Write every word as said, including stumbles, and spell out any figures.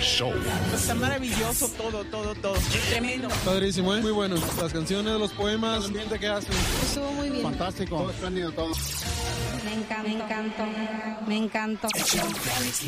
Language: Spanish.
show. Está maravilloso todo, todo, todo. Tremendo. Padrísimo, ¿eh? Muy bueno. Las canciones, los poemas, el ambiente que hacen. Estuvo muy bien. Fantástico. Todo espléndido, todo. Me encantó. Me encantó. Me encantó.